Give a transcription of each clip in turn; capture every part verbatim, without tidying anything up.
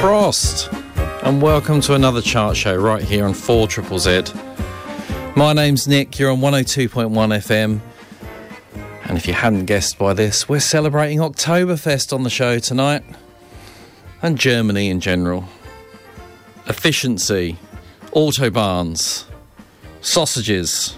Frost, and welcome to another chart show right here on four Triple Z. My name's Nick, you're on one oh two point one F M, and if you hadn't guessed by this, we're celebrating Oktoberfest on the show tonight, and Germany in general. Efficiency, autobahns, sausages,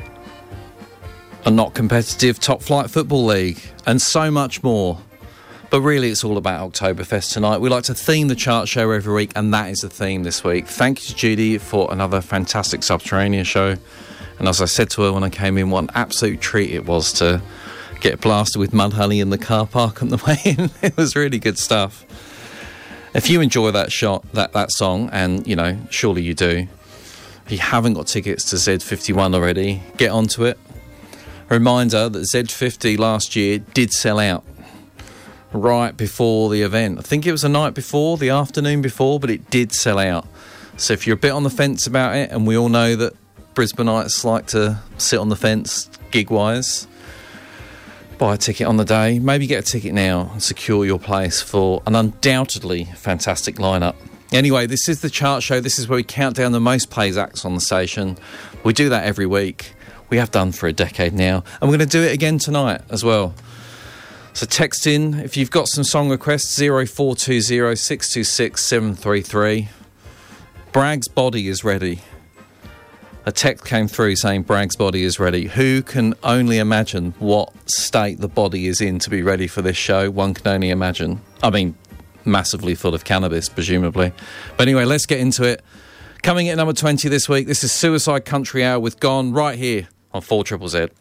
a not competitive top flight football league, and so much more. But really, it's all about Oktoberfest tonight. We like to theme the chart show every week, and that is the theme this week. Thank you to Judy for another fantastic Subterranean show. And as I said to her when I came in, what an absolute treat it was to get blasted with Mudhoney in the car park on the way in. It was really good stuff. If you enjoy that shot, that, that song, and, you know, surely you do, if you haven't got tickets to Z fifty-one already, get onto it. A reminder that Z fifty last year did sell out right before the event. I think it was the night before, the afternoon before, but it did sell out. So if you're a bit on the fence about it, and we all know that Brisbaneites like to sit on the fence gig-wise, buy a ticket on the day, maybe get a ticket now and secure your place for an undoubtedly fantastic lineup. Anyway, this is the chart show. This is where we count down the most plays acts on the station. We do that every week. We have done for a decade now, and we're going to do it again tonight as well. So text in if you've got some song requests, zero four two zero, six two six, seven three three. Brag's body is ready. A text came through saying Brag's body is ready. Who can only imagine what state the body is in to be ready for this show? One can only imagine. I mean, massively full of cannabis, presumably. But anyway, let's get into it. Coming at number twenty this week, this is Suicide Country Hour with Gone, right here on four Triple Z.